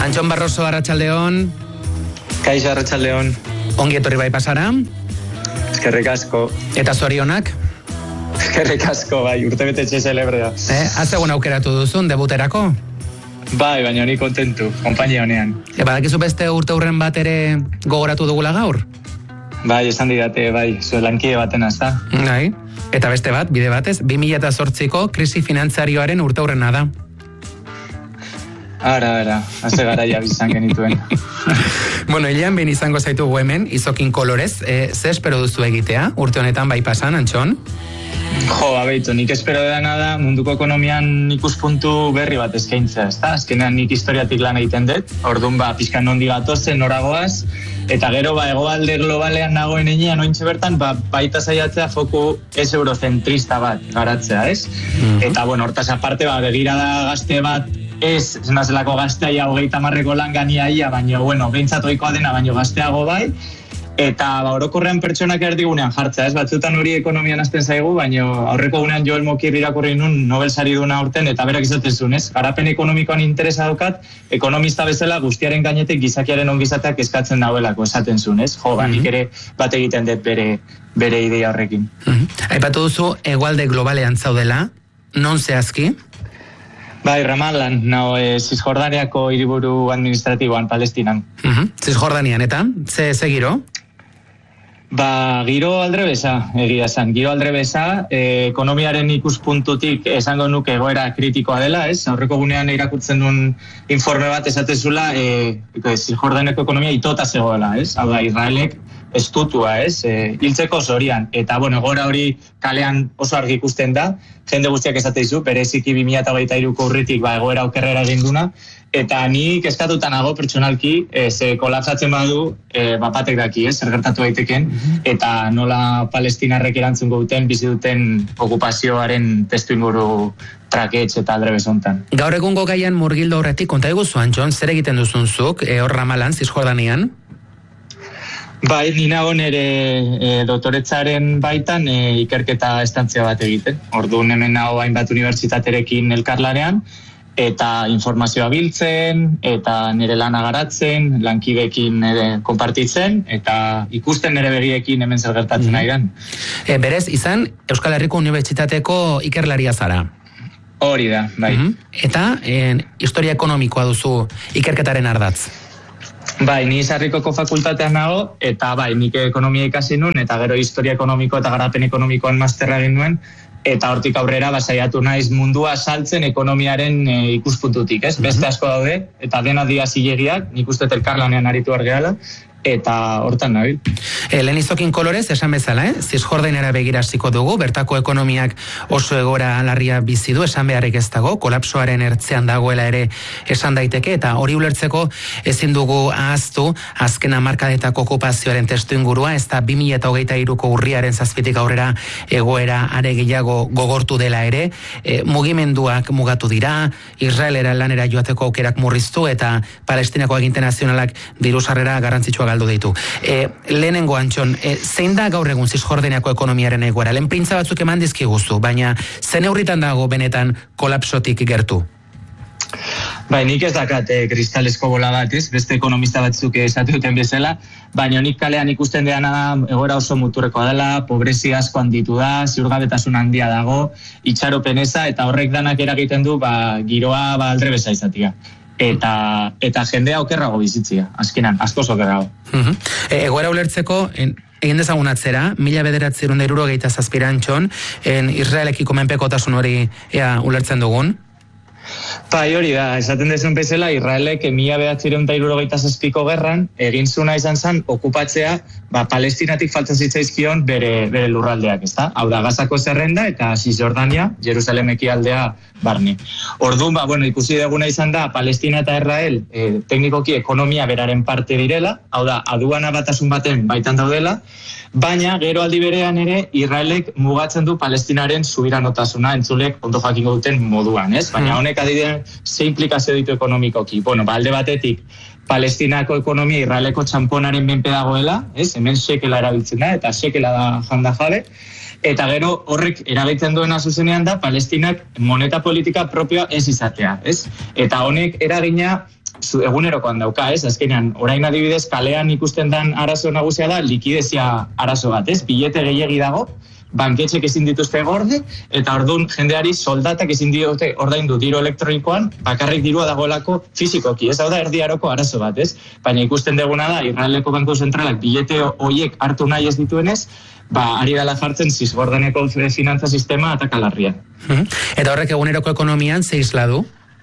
Antxon Barroso, arratsaldeon. Kaixo, arratsaldeon. Ongi etorri bai pasara. Eskerrik asko. Eta zorionak? Eskerrik asko, bai, urtebetetxe celebrea. Azegun aukeratu duzun, debuterako? Bai, baina honi kontentu, konpainia honean. Badakizu beste urte hurren bat ere gogoratu dugula gaur? Bai, esan didate, bai, zuen lankide baten azta. Bai, eta beste bat, bide batez, 2008ko krisi finantzarioaren urte hurrena da. Ara, haze garaia bizan genituen. Bueno, hilean behin izango zaitugu hemen, Izokin Kolorez, ze espero duzu egitea, urte honetan bai pasan, Antxon? Jo, abeitu, nik espero dena da munduko ekonomian ikuspuntu berri bat eskaintzea, ezta? Azkenean nik historiatik lan egiten dut, orduan pixkan nondi gatozen, noragoaz, eta gero hegoalde globalean nagoen enean ointxe bertan, baita saiatzea foku ez eurocentrista bat garatzea, ez? Eta, bueno, hortaz aparte, begirada gazte bat, ez nazelako gaztea 30ko langania ia, baina, bueno, behintzat ohikoa dena, baina gazteago bai, eta orokorrean pertsonak erdigunean jartzea, ez? Batzutan hori ekonomian hasten zaigu, baina aurreko gunean Joel Mokir irakurri nun Nobel sari duna urten, eta berak izaten zuen, ez? Garapen ekonomikoan interesa daukat, ekonomista bezala guztiaren gainetik gizakiaren ongizateak eskatzen dauelako esaten zuen, ez? Jo, nik ere bat egiten dut bere idea horrekin. Aipatu duzu, hegoalde globalean zaudela, non zehazki? Bai, Ramallan, Cisjordaniako hiriburu administratiboan, Palestinan. Cisjordanian, eta? Ze giro? Giro aldrebesa, egia esan. Giro aldrebesa, ekonomiaren ikuspuntutik esango nuke egoera kritikoa dela, ez? Aurreko gunean irakurtzen duen informe bat esatezula, Cisjordaniako ekonomia itota zegoela, ez? Hau da, Israelek estutua, ez? Hiltzeko zorian. Eta, bueno, gora hori kalean oso argi ikusten da, jende guztiak esateizu, bereziki 2023ko urritik egoera okerrera egin duna, eta nik eskatuta nago pertsonalki, ze kolapsatzen badu, batek daki, zer gertatu daiteken, eta nola palestinarrek erantzungo duten, bizi duten okupazioaren testuinguru traketx eta aldrebes hontan. Gaur egungo gaian murgildo horretik, konta iguzu, Antxon, zer egiten duzunzuk, hor Ramallan, Cisjordanian? Bai, nina ere doktoretzaren baitan ikerketa estantzia bat egiten. Orduan hemen hau hainbat unibertsitaterekin elkarlanean, eta informazioa biltzen, eta nire lana garatzen, lankideekin konpartitzen, eta ikusten nire begiekin hemen zer gertatzen nahiran. Berez, izan, Euskal Herriko Unibertsitateko ikerlaria zara? Hori da, bai. Eta historia ekonomikoa duzu ikerketaren ardatz? Bai, ni Sarrikoko fakultatean nago, eta bai, nik ekonomia ikasi nuen, eta gero historia ekonomiko eta garapen ekonomikoan masterra egin nuen, eta hortik aurrera saiatu naiz mundua saltzen ekonomiaren ikuspuntutik, ez? Beste asko daude, eta dena dira zilegiak, nik uste elkarlanean aritu argeala, eta hortan nabil. Lehen Izokin Kolorez, esan bezala, Cisjordainera begira hasiko dugu, bertako ekonomiak oso egoera larria bizi du, esan beharrik ez dago, kolapsoaren ertzean dagoela ere esan daiteke, eta hori ulertzeko ezin dugu ahaztu, azken hamarkadetako okupazioaren testuingurua, ez da 2023ko urriaren 7 aurrera egoera are gehiago gogortu dela ere, mugimenduak mugatu dira, Israelera lanera joateko aukerak murriztu, eta Palestinako aginte nazionalak diru sarrera garrantzitsua galdu ditu. Lehenengo, Antxon, zein da gaur egun Cisjordaniako ekonomiaren egoera? Lehen printza batzuk eman dizkiguzu, baina zen neurritan dago benetan kolapsotik gertu? Bai, nik ez dakat kristalesko bola bat, beste ekonomista batzuk esatu duten bezala, baina nik kalean ikusten dena da egoera oso muturrekoa dela, pobrezia asko handitu da, ziurgabetasun handia dago, itxaropen eza, eta horrek danak eragiten du giroa aldrebesa izatia. Eta jendea okerrago bizitzia, azkenan, asko okerrago. Egoera ulertzeko, egin dezagun atzera, 1977 Antxon, Israelekiko menpekotasun hori ulertzen dugun? Bai, hori da, esaten dezun bezala, Israelek 1967ko gerran egin zuna izan zen okupatzea Palestinatik falta zitzaizkion bere lurraldeak, ezta? Hau da, Gazako zerrenda eta Cisjordania, Jerusalem ekialdea barne. Orduan, ikusi duguna izan da, Palestina eta Israel teknikoki ekonomia beraren parte direla, hau da, aduana batasun baten baitan daudela, baina gero aldi berean ere Israelek mugatzen du Palestinaren subiranotasuna entzulek ondo jakingo duten moduan, ez? Baina honek adibidez ze implikazio ditu ekonomikoki. Alde batetik Palestinako ekonomia Israeleko txamponaren menpe dagoela, ez? Hemen sekela erabiltzen da eta sekela da janda jabe. Eta gero horrek eragitzen duena zuzenean da Palestinak moneta politika propioa ez izatea, ez? Eta honek eragina egunerokoan dauka, ez? Azkenean, orain adibidez, kalean ikusten dan arazo nagusia da, likidezia arazo bat, ez? Bilete gehiegi dago, banketxek ezin dituzte gorde, eta orduan jendeari soldatak ezin diote ordaindu diru elektronikoan, bakarrik dirua dagoelako fizikoki, ez? Hau da erdi aroko arazo bat, ez? Baina ikusten deguna da, Israeleko Banku Zentralak bilete horiek hartu nahi ez dituenez, ari dela jartzen Zisjordaneko finantza sistema atakalarria. Eta horrek eguneroko ekonomian ze isla du?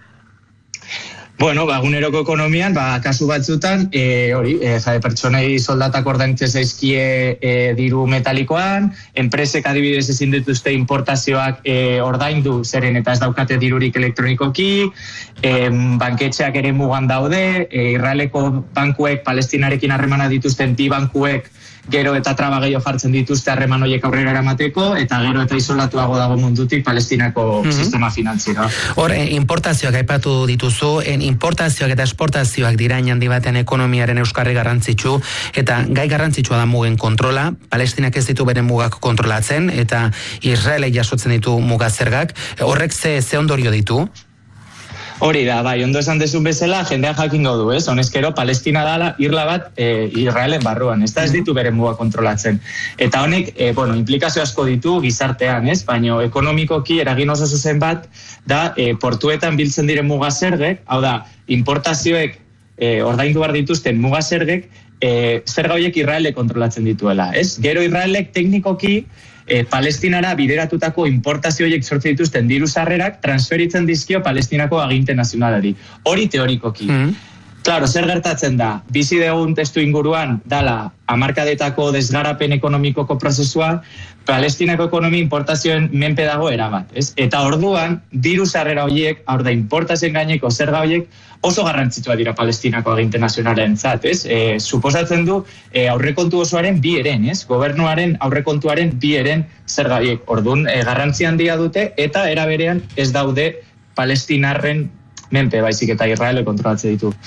Bueno, eguneroko ekonomian, kasu batzutan, pertsonei soldatak ordaintzen zaizkie diru metalikoan, enpresek adibidez ezin dituzte importazioak ordaindu zeren eta ez daukate dirurik elektronikoki, banketxeak ere mugan daude, Israeleko bankuek, Palestinarekin harremana dituzten bi bankuek, gero eta traba gehiago jartzen dituzte harreman horiek aurrera eramateko, eta gero eta isolatuago dago mundutik Palestinako sistema finantzieroa. Hor, importazioak aipatu dituzu, importazioak eta esportazioak dira handi baten ekonomiaren euskarri garrantzitsu, eta gai garrantzitsua da mugen kontrola, Palestinak ez ditu beren mugak kontrolatzen, eta Israelek jasotzen ditu muga zergak, horrek ze ondorio ditu? Hori da, ondo esan dezun bezala, jendea jakingo du, ez? Honezkero, Palestina dala irla bat Israelen barruan, ez ditu bere muga kontrolatzen. Eta honek, implikazio asko ditu gizartean, ez? Baina ekonomikoki eragin oso zuzen bat, da portuetan biltzen diren muga zergek, hau da, importazioek ordaindu behar dituzten muga zergek, zerga horiek Israelek kontrolatzen dituela, ez? Gero Israelek teknikoki, Palestinara bideratutako importazioiek sortzen dituzten diru sarrerak transferitzen dizkio Palestinako aginte nazionalari. Hori teorikoki. Claro, zer gertatzen da? Bizi dugun testu inguruan dala hamarkadetako desgarapen ekonomikoko prozesua, Palestinako ekonomia importazioen menpe dago erabat, ez? Eta orduan, diru sarrera horiek, hor da importazioen gaineko zerga horiek, oso garrantzitsua dira Palestinako aginte nazionalentzat, ez? Suposatzen du aurrekontu osoaren bi eren, ez? Gobernuaren aurrekontuaren bi eren zerga horiek. Orduan, garrantzi handia dute eta era berean ez daude Palestinarren menpe, baizik eta Israelek kontrolatzen ditu.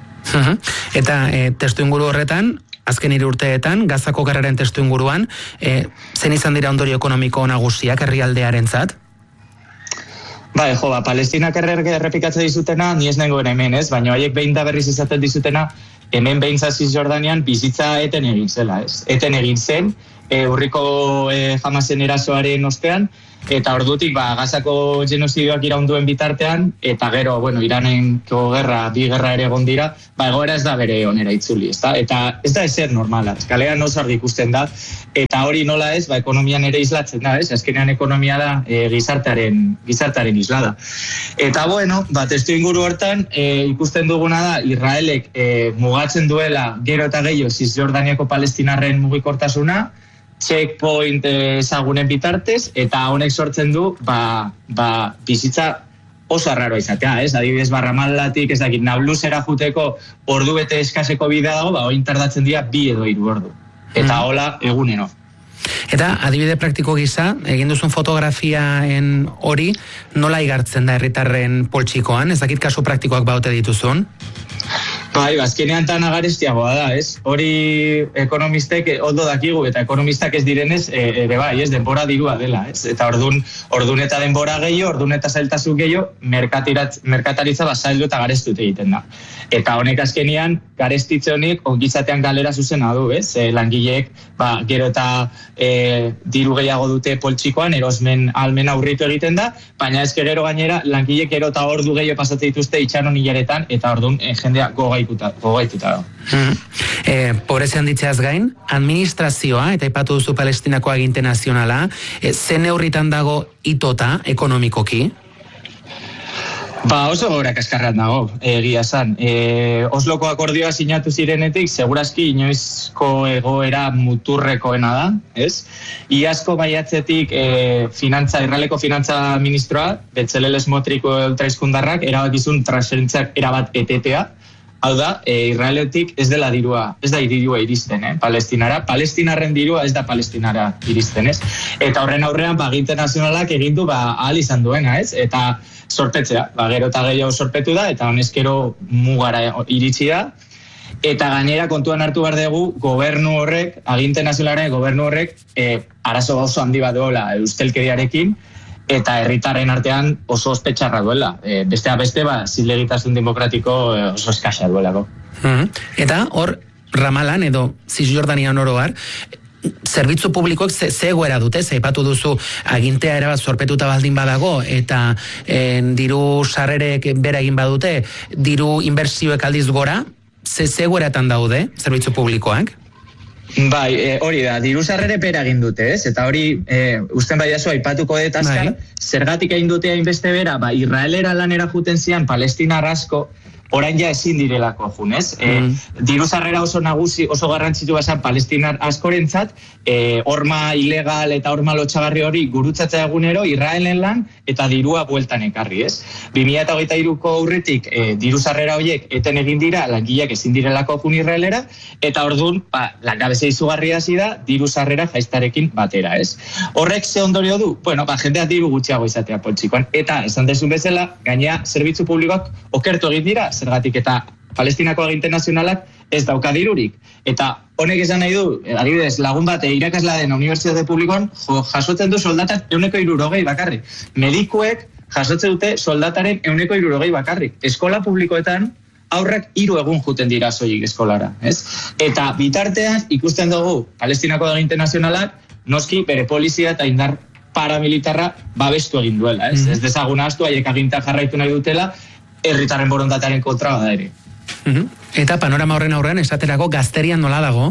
Eta testu inguru horretan, azken 3 urteetan, Gazako gerraren testu inguruan, zen izan dira ondorio ekonomiko nagusiak herrialdearentzat? Palestinak errepikatzen dizutena, ni ez nengoen hemen, ez? Baina haiek behin da berriz izaten dizutena, hemen behin Zisjordanian bizitza eten egin zela, ez? Eten egin zen, urriko Hamasen erasoaren ostean, eta ordutik Gazako genozidioak iraunduen bitartean, eta gero, Iraneko bi gerra ere egon dira, egoera ez da bere onera itzuli, ezta? Eta ez da ezer normala, kalean oso argi ikusten da, eta hori nola ez, ekonomian ere islatzen da, ez? Azkenean ekonomia da gizartearen isla da. Eta testu inguru hortan ikusten duguna da, Israelek mugatzen duela gero eta gehiago Zisjordaniako Palestinarren mugikortasuna, checkpoint ezagunen bitartez, eta honek sortzen du, bizitza oso arraroa izatea, ez? Adibidez, Barramalatik, ez dakit, Nablusera juteko ordu bete eskaseko bidea dago, hoin tardatzen dira 2 edo 3 ordu. Eta hola, egunero. Eta adibide praktiko gisa, egin duzun fotografiaen hori, nola igartzen da herritarren poltsikoan? Ez dakit kasu praktikoak baute dituzun? Azkenean tan agarestiagoa da, ez? Hori ekonomistek ondo dakigu, eta ekonomistak ez direnez, ez, denbora dirua dela, ez? Eta ordun eta denbora gehiago, ordun eta zailtasun gehiago, merkataritza zaildu eta garestut egiten da. Eta honek azkenean, garestitze honek ongizatean galera zuzena du, ez? Langileek, gero eta diru gehiago dute poltsikoan, erosmen almen aurritu egiten da, baina ez gero gainera, langileek gero eta ordu gehiago pasatzen dituzte itxaron hilaretan, eta ordun jendea gogaituta da. Pobrezia handitzeaz gain, administrazioa, eta aipatu duzu Palestinako aginte nazionala, ze neurritan dago itota ekonomikoki? Oso gora kaskarran dago, egia esan. Osloko akordioa sinatu zirenetik, segurazki inoizko egoera muturrekoena da, ez? Iazko maiatzetik Israeleko finantza ministroa, Betzalel Smotriko ultraizkundarrak, erabakizun transferentziak erabat etetea. Hau da, Israeletik ez da dirua iristen, Palestinara. Palestinarren dirua ez da Palestinara iristen, ez? Eta horren aurrean, aginte nazionalak egin du ahal izan duena, ez? Eta sorpetzea, gero eta gehiago sorpetu da, eta honezkero mugara iritsi da. Eta gainera kontuan hartu behar dugu, gobernu horrek, aginte nazionalaren gobernu horrek, arazo oso handi bat dola ustelkeriarekin, eta herritarren artean oso ospetsarra duela. Besteak beste, zilegitasun demokratiko oso eskasa duelako. Eta hor, Ramalan edo Zisjordanian oroar, zerbitzu publikoek ze egoera dute, aipatu duzu agintea erabat zorpetuta baldin badago, eta diru sarrerek bera egin badute, diru inbertsioek aldiz gora, ze egoeratan daude zerbitzu publikoak? Bai, hori da, diru sarrere bera egin dute, ez? Eta hori, usten baiazu aipatuko dut azkar, zergatik egin dute hainbeste bera, Israelera lanera juten zian palestinar asko, orain ja ezin direlako jun, ez? Diru sarrera oso nagusi, oso garrantzitu esan palestinar askorentzat, horma ilegal eta horma lotxagarri hori gurutzatzea egunero Israelen lan eta dirua bueltan ekarri, ez? 2023ko aurretik diru sarrera horiek eten egin dira, langileak ezin direlako jun Israelera, eta orduan, langabezia izugarria hasi da, diru sarrera jaiztarekin batera, ez? Horrek ze ondorio du? Bueno, jendeak diru gutxiago izatea poltsikoan, eta esan dezun bezala, gainea zerbitzu publikoak okertu egin dira, zergatik eta Palestinako aginte nazionalak ez dauka dirurik. Eta honek esan nahi du, adibidez, lagun bat irakasla den unibertsitate publikoan jasotzen du soldatak 160 bakarrik. Medikuek jasotzen dute soldataren 160 bakarrik. Eskola publikoetan aurrak 3 egun juten dira soilik eskolara, ez? Eta bitartean ikusten dugu Palestinako aginte nazionalak noski bere polizia eta indar paramilitarra babestu egin duela, ez? Ez dezagun ahaztu haiek aginta jarraitu nahi dutela, herritarren borondatearen kontra bada ere. Eta panorama horren aurrean esaterako Gazterian nola dago?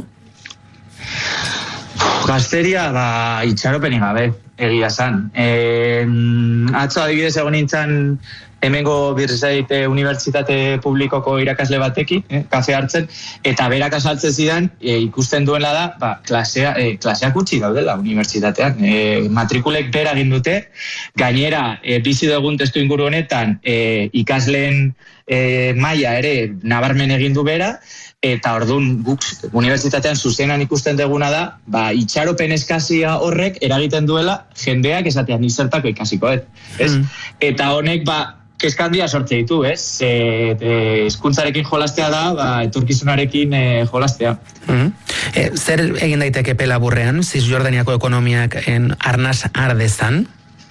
Gazteria, itxaropenik gabe, egia zan. Atzo adibidez egon nintzen hemengo Birzeit Unibertsitate Publikoko irakasle batekin, kafe hartzen, eta berak azaltzen zidan, ikusten duela da, klaseak utzi daudela unibertsitatean. Matrikulek bera egin dute, gainera, bizi dugun testu inguru honetan, ikasleen maila ere nabarmen egin du bera, eta orduan guk unibertsitatean zuzenan ikusten deguna da, itxaropen eskazia horrek eragiten duela jendeak esatean nizertako ikasiko, ez? Eta honek, keskandia sortze ditu, ez? Hizkuntzarekin jolastea da, etorkizunarekin jolastea. Zer egin daiteke epe laburrean, Zisjordaniako ekonomiak arnas ardezan?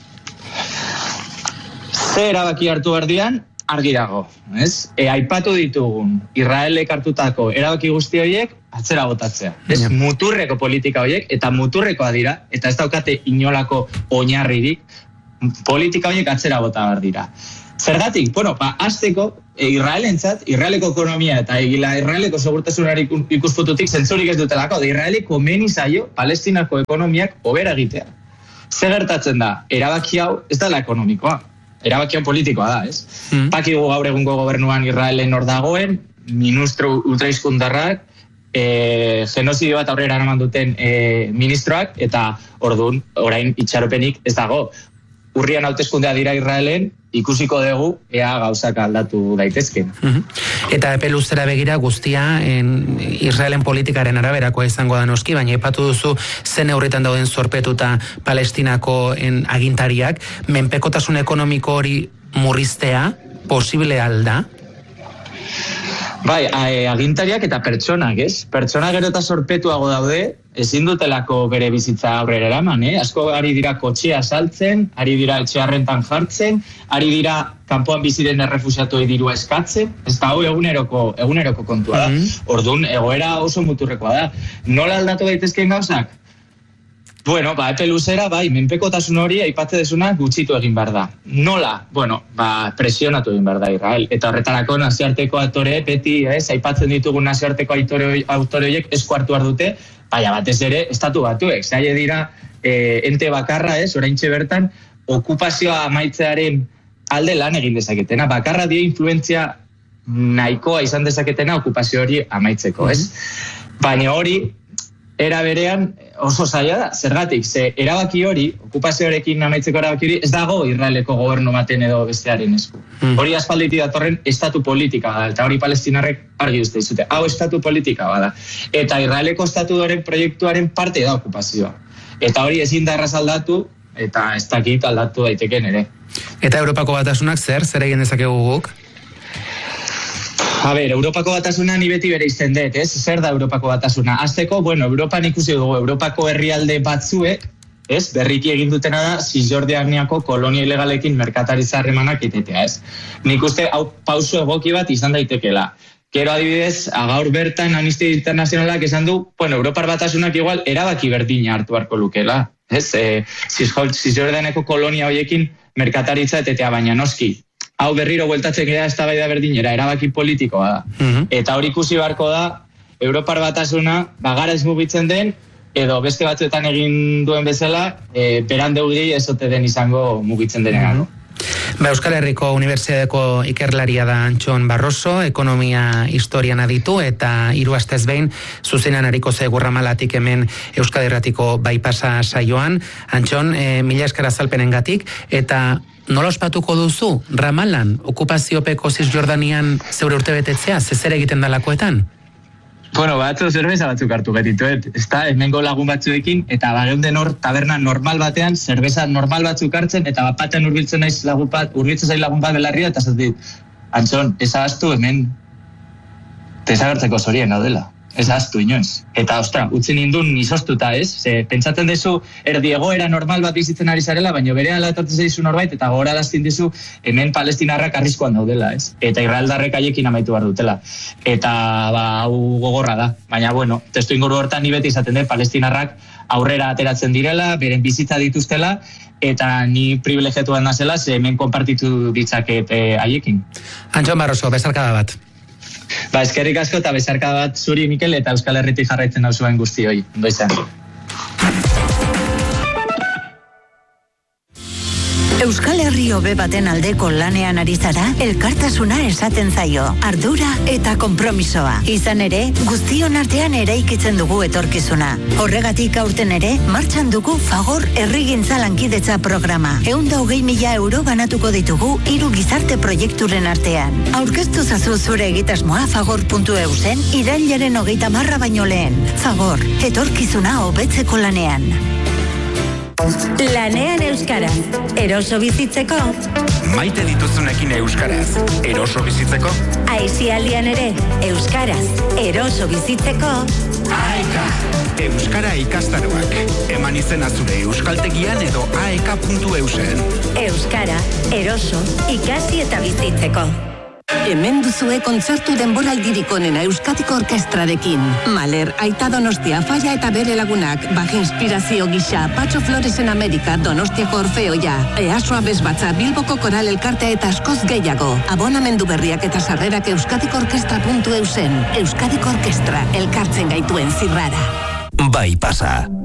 Zer erabaki hartu berdian, argi dago, ez? Aipatu ditugun Israelek hartutako erabaki guzti horiek atzera botatzea. Ez muturreko politika horiek, eta muturrekoa dira, eta ez daukate inolako oinarririk, politika horiek atzera bota behar dira. Zergatik, hasteko Israelentzat, Israeleko ekonomia eta Israeleko segurtasunari ikuspuntutik zentzurik ez dutelako, Israeleko komeni zaio Palestinako ekonomiak hobera egitea. Zer gertatzen da? Erabaki hau ez dela ekonomikoa. Erabaki hau politikoa da, ez? Pakigu gaur egungo gobernuan Israelen hor dagoen, ministro ultraizkundarrak, genozidio bat aurrera eraman duten ministroak, eta orduan orain itxaropenik ez dago. Urrian hauteskundea dira Israelen, ikusiko dugu ea gauzak aldatu daitezken. Eta epe luzera begira guztia Israelen politikaren araberakoa izango da noski, baina aipatu duzu zen neurritan dauden zorpetuta Palestinako agintariak, menpekotasun ekonomiko hori murriztea posible alda? Bai, agintariak eta pertsonak, ez? Pertsonak gero eta zorpetuago daude, ezin dutelako bere bizitza aurrera eraman, Asko ari dira kotxea saltzen, ari dira etxearrentan jartzen, ari dira kanpoan biziren errefuxiatuei dirua eskatzen, ez da hau eguneroko kontua da. Orduan, egoera oso muturrekoa da. Nola aldatu daitezkeen gauzak? Bueno, epe luzera, menpekotasun hori aipatze desuna gutxitu egin behar da. Nola? Bueno, presionatu egin behar da Israel. Eta horretarako nazioarteko aktore, beti, aipatzen ditugun nazioarteko aktore horiek esku hartu behar dute, batez ere, estatu batuek. Zaila dira, ente bakarra, oraintxe bertan, okupazioa amaitzearen alde lan egin dezaketena. Bakarra die influentzia nahikoa izan dezaketena okupazio hori amaitzeko, Baina hori, era berean oso zaila da, zergatik, erabaki hori, okupazioarekin amaitzeko erabaki hori, ez dago Israeleko gobernu baten edo bestearen esku. Hori aspalditik datorren estatu politika da, eta hori palestinarrek argi uste dizute. Hau estatu politika bada. Eta Israeleko estatuaren proiektuaren parte da okupazioa. Eta hori ezin da erraz aldatu, eta ez dakit aldatu daiteken ere. Eta Europako Batasunak zer egin dezakegu guk? Europako Batasuna ni beti bere izten dut, Zer da Europako Batasuna? Azteko, Europan ikusi dugu, Europako herrialde batzuek ez? Berriki egin dutena da Zisjordaniako kolonia ilegalekin merkataritza harremanak etetea, ez? Nik uste hau pauso egoki bat izan daitekeela. Gero adibidez, gaur bertan Amnistia Internazionalak esan du, Europar Batasunak igual erabaki berdina hartu beharko lukeela, ez? Zisjordaniako kolonia horiekin merkataritza etetea, baina noski. Hau berriro bueltatzen gara eztabaida berdinera, erabaki politikoa da. Eta hori ikusi beharko da, Europar Batasuna bagara ez mugitzen den, edo beste batzuetan egin duen bezala, berandeudi ezote den izango mugitzen denera, no? Euskal Herriko Unibertsitateko ikerlaria da Antxon Barroso, ekonomia historian aditu eta 3 astez behin zuzenean ariko Gurramalatik hemen Euskal Herratiko baipasa saioan. Antxon, mila esker azalpenengatik, eta nola ospatuko duzu Ramalan okupaziopeko Zisjordanian zeure urtebetetzea, zer egiten dalakoetan? Batzu zerbeza batzuk hartu getituet, hemengo lagun batzuekin, eta bageunden hor taberna normal batean, zerbeza normal batzuk hartzen, eta batean urbiltzen zail lagun bat belarria, eta zatit, Antxon, ez ahaztu hemen desagertzeko zorien daudela. Ez ahaztu inoiz. Eta, utzi nindun izoztuta, ez? Pentsatzen dezu, erdi egoera normal bat bizitzen ari zarela, baina bere alatortzen zaizu norbait, eta gora daztin dizu, hemen palestinarrak arriskuan daudela, ez? Eta israeldarrek haiekin amaitu behar dutela. Eta, hau gogorra da. Baina, testu inguru hortan ni beti izaten den, palestinarrak aurrera ateratzen direla, beren bizitza dituztela, eta ni privilegiatuan nazela, hemen konpartitu ditzaket haiekin. Antxon Barroso, bezarkada bat. Eskerrik asko eta bezarka bat zuri, Mikel, eta Euskal Herritik jarraitzen dauzuen guztioi. Ondo izan. Euskal Herri hobe baten aldeko lanean ari zara, elkartasuna esaten zaio, ardura eta konpromisoa. Izan ere, guztion artean eraikitzen dugu etorkizuna. Horregatik aurten ere, martxan dugu Fagor Herrigintza Lankidetza programa. 120.000 euro banatuko ditugu 3 gizarte proiekturen artean. Aurkeztu zazu zure egitasmoa fagor.eusen, irailaren 30 baino lehen. Fagor, etorkizuna hobetzeko lanean. Lanean euskaraz, eroso bizitzeko. Maite dituzunekin euskaraz, eroso bizitzeko. Aisialdian ere, euskaraz, eroso bizitzeko. AEK, Euskara ikastaroak. Eman izena zure euskaltegian edo aek.eusen. Euskara, eroso, ikasi eta bizitzeko. Hemen duzue kontzertu denboraldirik onena Euskadiko Orkestrarekin. Mahler, Aita Donostia, Falla eta bere lagunak, Baja Inspirazio gisa, Patxo Floresen Amerika, Donostiako Orfeoia, Easoa Bezbatza, Bilboko Koral Elkartea eta askoz gehiago. Abonamendu berriak eta sarrerak euskadikorkestra.eusen. Euskadiko Orkestra, elkartzen gaituen zirrara. Bai pasa.